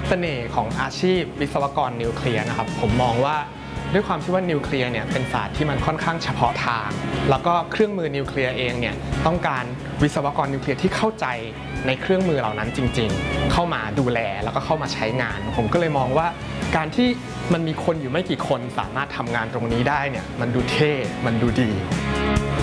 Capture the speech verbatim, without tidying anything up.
เสน่ห์ของอาชีพวิศวกรนิวเคลียร์นะครับผมมองว่าด้วยความที่ว่านิวเคลียร์เนี่ยเป็นศาสตร์ที่มันค่อนข้างเฉพาะทางแล้วก็เครื่องมือนิวเคลียร์เองเนี่ยต้องการวิศวกรนิวเคลียร์ที่เข้าใจในเครื่องมือเหล่านั้นจริงๆเข้ามาดูแลแล้วก็เข้ามาใช้งานผมก็เลยมองว่าการที่มันมีคนอยู่ไม่กี่คนสามารถทำงานตรงนี้ได้เนี่ยมันดูเท่มันดูดี